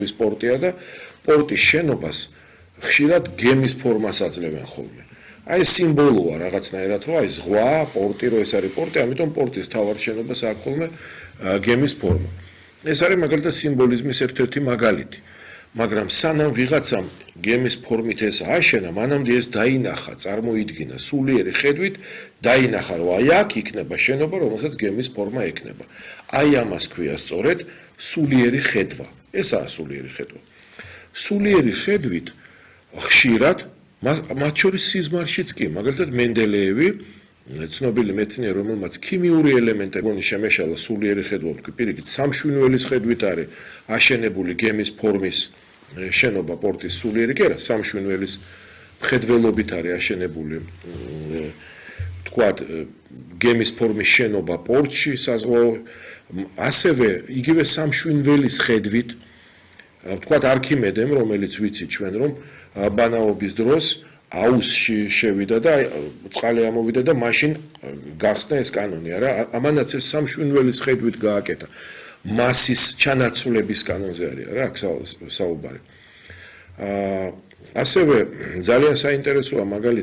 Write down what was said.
სპორტია და პორტის შენობას ხშირად გემის ფორმას აძლევენ ხოლმე. აი სიმბოლოა რაღაცნაირად, რომ აი ზღვა, პორტი, რომ ეს არის პორტი, ამიტომ პორტის თავარ შენობას აქვს ხოლმე გემის ფორმა. ეს არის მაგალითად სიმბოლიზმის ერთ-ერთი მაგალითი. მაგრამ სანამ ვიღაცამ გემის ფორმით ეს ააშენა, მანამდე ეს დაინახა, წარმოიდგინა სულიერი ხედვით, დაინახა, რომ აი აქ იქნება შენობა, რომელსაც გემის ფორმა ექნება. აი ამას ქვია სწორედ სულიერი ხედვა. ესაა სულიერი ხედვა. სულიერი ხედვით ხშირად მათ შორის სიზმარშიც კი, მაგალითად მენდელეევი, ცნობილი მეცნიერი, რომელმაც ქიმიური ელემენტები შემეშალა სულიერი ხედვა, ვთქვი, პირიქით, სამშვინველის ხედვით არის აშენებული გემის ფორმის შენობა პორტის სულიერი კი არა, სამშვინველის მხედველობით არის აშენებული ვთქვათ, გემის ფორმის შენობა პორტში საზღვაო, ასევე იგივე სამშვინველის ხედვით, ვთქვათ, არქიმედემ, რომელიც ვიცით ჩვენ, რომ ბანაობის დროს აუსში შევიდა და წყალი ამოვიდა და მაშინ გახსნა ეს კანონი, არა? ამანაც ეს სამშვინველის ხედვით გააკეთა. მასის ჩანაცვლების კანონზე არის, რა, აქ საუბარი. ასევე ძალიან საინტერესოა მაგალითად